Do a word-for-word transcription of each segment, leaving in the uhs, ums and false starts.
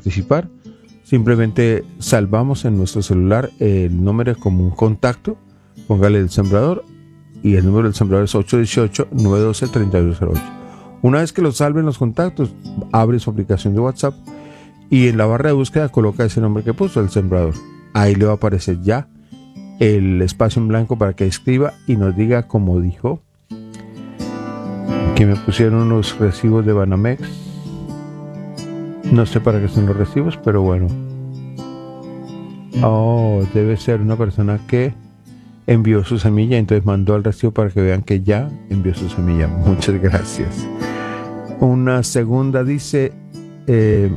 participar, simplemente salvamos en nuestro celular el número como un contacto, póngale el sembrador y el número del sembrador es ocho uno ocho, nueve uno dos, tres uno cero ocho. Una vez que lo salven los contactos, abre su aplicación de WhatsApp y en la barra de búsqueda coloca ese nombre que puso, el sembrador. Ahí le va a aparecer ya el espacio en blanco para que escriba y nos diga, como dijo, que me pusieron unos recibos de Banamex. No sé para qué son los recibos, pero bueno. Oh, debe ser una persona que envió su semilla, entonces mandó el recibo para que vean que ya envió su semilla. Muchas gracias. Una segunda dice... Eh,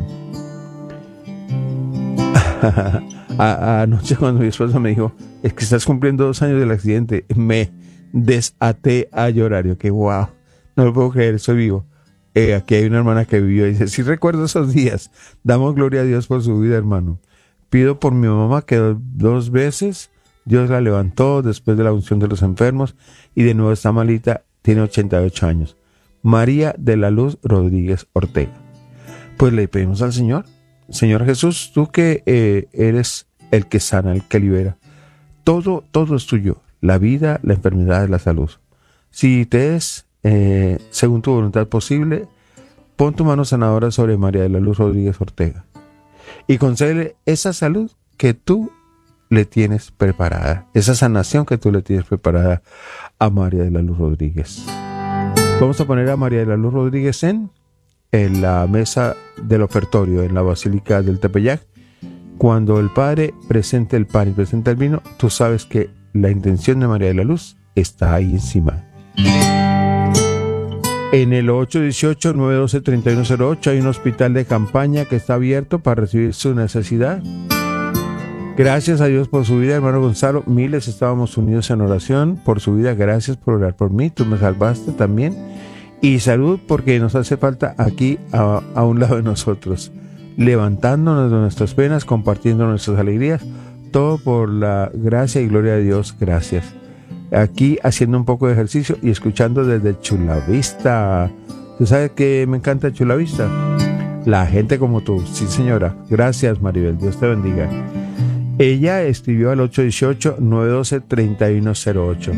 anoche cuando mi esposa me dijo, es que estás cumpliendo dos años del accidente, me desaté a llorar. Yo que wow, no lo puedo creer, soy vivo. Eh, aquí hay una hermana que vivió y dice, sí recuerdo esos días, damos gloria a Dios por su vida, hermano. Pido por mi mamá que dos veces Dios la levantó después de la unción de los enfermos y de nuevo está malita, tiene ochenta y ocho años. María de la Luz Rodríguez Ortega. Pues le pedimos al Señor, Señor Jesús, tú que eh, eres el que sana, el que libera, todo, todo es tuyo, la vida, la enfermedad, la salud. Si te es, eh, según tu voluntad posible, pon tu mano sanadora sobre María de la Luz Rodríguez Ortega y concédele esa salud que tú le tienes preparada, esa sanación que tú le tienes preparada a María de la Luz Rodríguez. Vamos a poner a María de la Luz Rodríguez en, en la mesa del ofertorio, en la Basílica del Tepeyac. Cuando el Padre presente el pan y presente el vino, tú sabes que la intención de María de la Luz está ahí encima. En el ocho uno ocho, nueve uno dos, tres uno cero ocho hay un hospital de campaña que está abierto para recibir su necesidad. Gracias a Dios por su vida, hermano Gonzalo. Miles estábamos unidos en oración por su vida. Gracias por orar por mí. Tú me salvaste también. Y salud porque nos hace falta aquí a, a un lado de nosotros, levantándonos de nuestras penas, compartiendo nuestras alegrías. Todo por la gracia y gloria de Dios. Gracias. Aquí haciendo un poco de ejercicio y escuchando desde Chulavista. ¿Tú sabes que me encanta Chulavista? La gente como tú. Sí, señora. Gracias, Maribel. Dios te bendiga. Ella escribió al ocho uno ocho, nueve uno dos, tres uno cero ocho.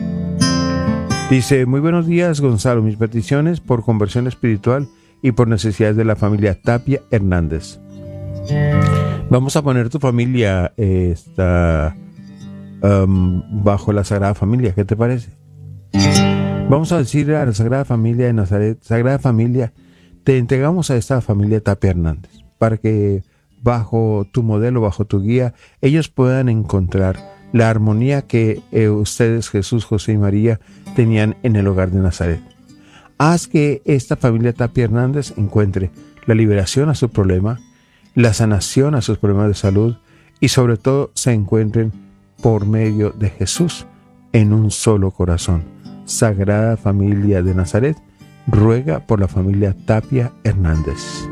Dice, muy buenos días, Gonzalo. Mis peticiones por conversión espiritual y por necesidades de la familia Tapia Hernández. Vamos a poner tu familia eh, está, um, bajo la Sagrada Familia. ¿Qué te parece? Vamos a decir a la Sagrada Familia de Nazaret, Sagrada Familia, te entregamos a esta familia Tapia Hernández para que bajo tu modelo, bajo tu guía, ellos puedan encontrar la armonía que eh, ustedes, Jesús, José y María, tenían en el hogar de Nazaret. Haz que esta familia Tapia Hernández encuentre la liberación a su problema, la sanación a sus problemas de salud y sobre todo se encuentren por medio de Jesús en un solo corazón. Sagrada Familia de Nazaret, ruega por la familia Tapia Hernández.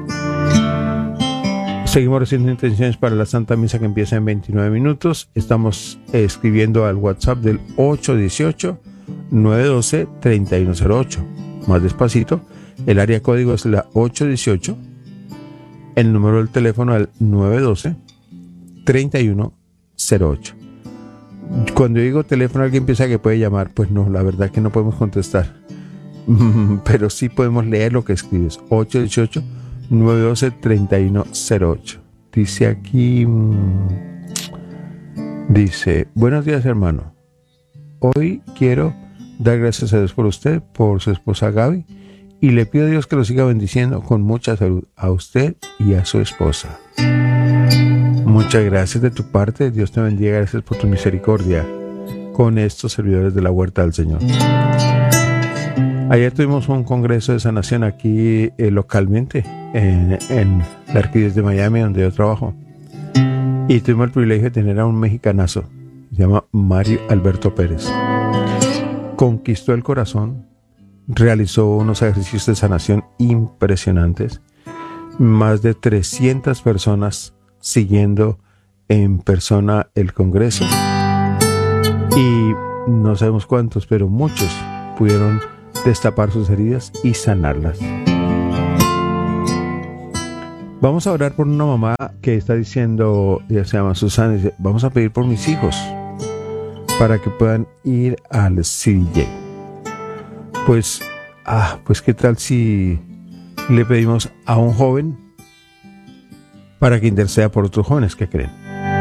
Seguimos recibiendo intenciones para la Santa Misa que empieza en veintinueve minutos. Estamos escribiendo al WhatsApp del ocho uno ocho, nueve uno dos, tres uno cero ocho. Más despacito, el área código es la ocho uno ocho, el número del teléfono al nueve uno dos, tres uno cero ocho. Cuando yo digo teléfono, alguien piensa que puede llamar. Pues no, la verdad que no podemos contestar. Pero sí podemos leer lo que escribes. ocho uno ocho, nueve uno dos, tres uno cero ocho. Dice aquí, dice, buenos días, hermano. Hoy quiero dar gracias a Dios por usted, por su esposa Gaby, y le pido a Dios que lo siga bendiciendo con mucha salud a usted y a su esposa. Muchas gracias de tu parte. Dios te bendiga. Gracias por tu misericordia con estos servidores de la Huerta del Señor. Ayer tuvimos un congreso de sanación aquí eh, localmente en, en la Arquidiócesis de Miami, donde yo trabajo, y tuvimos el privilegio de tener a un mexicanazo, se llama Mario Alberto Pérez. Conquistó el corazón, realizó unos ejercicios de sanación impresionantes, más de trescientas personas siguiendo en persona el congreso, y no sabemos cuántos, pero muchos pudieron destapar sus heridas y sanarlas. Vamos a orar por una mamá que está diciendo, ella se llama Susana, dice, vamos a pedir por mis hijos para que puedan ir al C D J. Pues, ah, pues qué tal si le pedimos a un joven para que interceda por otros jóvenes que creen.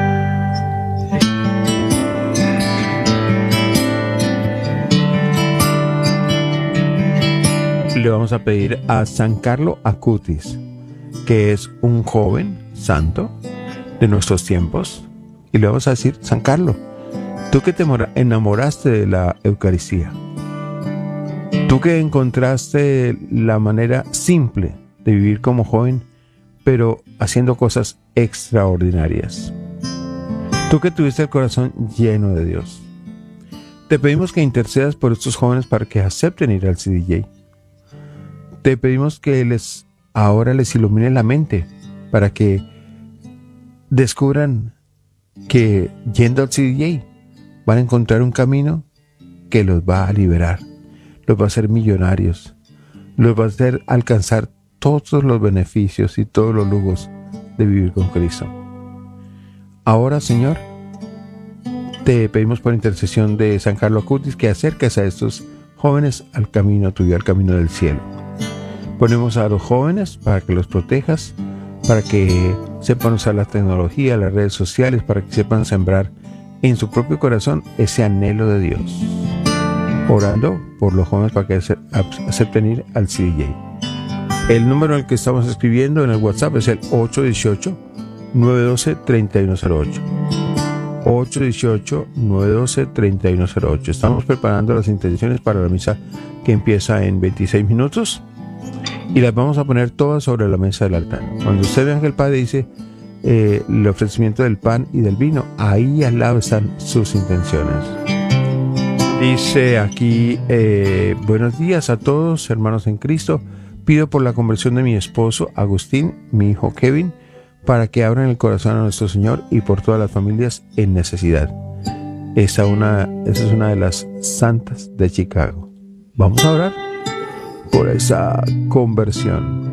Le vamos a pedir a San Carlo Acutis, que es un joven santo de nuestros tiempos, y le vamos a decir, San Carlo, tú que te enamoraste de la Eucaristía, tú que encontraste la manera simple de vivir como joven, pero haciendo cosas extraordinarias, tú que tuviste el corazón lleno de Dios, te pedimos que intercedas por estos jóvenes para que acepten ir al C D J. Te pedimos que les ahora les ilumine la mente para que descubran que yendo al C D J van a encontrar un camino que los va a liberar, los va a hacer millonarios, los va a hacer alcanzar todos los beneficios y todos los lujos de vivir con Cristo. Ahora, Señor, te pedimos por intercesión de San Carlo Acutis que acerques a estos jóvenes al camino tuyo, al camino del cielo. Ponemos a los jóvenes para que los protejas, para que sepan usar la tecnología, las redes sociales, para que sepan sembrar en su propio corazón ese anhelo de Dios. Orando por los jóvenes para que acepten ir al C D J. El número al que estamos escribiendo en el WhatsApp es el ocho uno ocho, nueve uno dos, tres uno cero ocho. ocho uno ocho, nueve uno dos, tres uno cero ocho. Estamos preparando las intenciones para la misa que empieza en veintiséis minutos. Y las vamos a poner todas sobre la mesa del altar. Cuando usted vea que el Padre dice eh, el ofrecimiento del pan y del vino, ahí al lado están sus intenciones. Dice aquí, eh, buenos días a todos, hermanos en Cristo. Pido por la conversión de mi esposo Agustín, mi hijo Kevin, para que abran el corazón a nuestro Señor y por todas las familias en necesidad. Esa, una, esa es una de las santas de Chicago. Vamos a orar por esa conversión.